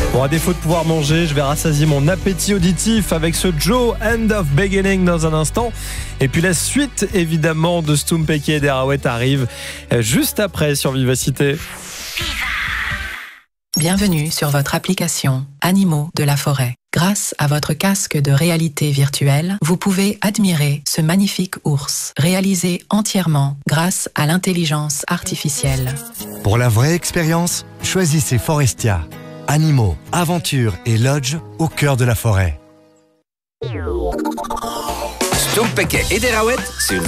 Bon, à défaut de pouvoir manger, je vais rassasier mon appétit auditif avec ce Joe End of Beginning dans un instant. Et puis la suite, évidemment, de Stumpeke et Derawet arrive juste après sur Vivacité. Bienvenue sur votre application Animaux de la forêt. Grâce à votre casque de réalité virtuelle, vous pouvez admirer ce magnifique ours, réalisé entièrement grâce à l'intelligence artificielle. Pour la vraie expérience, choisissez Forestia. Animaux, aventures et lodge au cœur de la forêt. Stumpeke et Derawet sur